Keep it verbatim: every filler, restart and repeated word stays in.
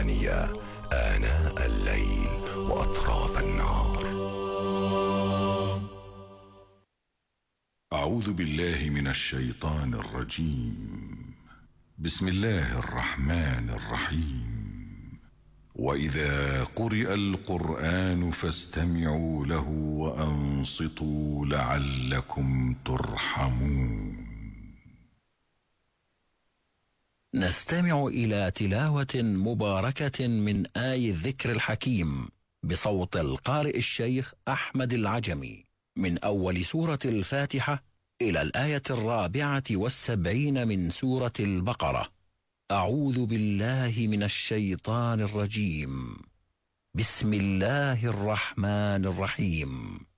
الربانية آناء الليل وأطراف النهار. أعوذ بالله من الشيطان الرجيم. بسم الله الرحمن الرحيم. وإذا قرئ القرآن فاستمعوا له وأنصتوا لعلكم ترحمون. نستمع إلى تلاوة مباركة من آي الذكر الحكيم بصوت القارئ الشيخ أحمد العجمي من أول سورة الفاتحة إلى الآية الرابعة والسبعين من سورة البقرة. أعوذ بالله من الشيطان الرجيم. بسم الله الرحمن الرحيم.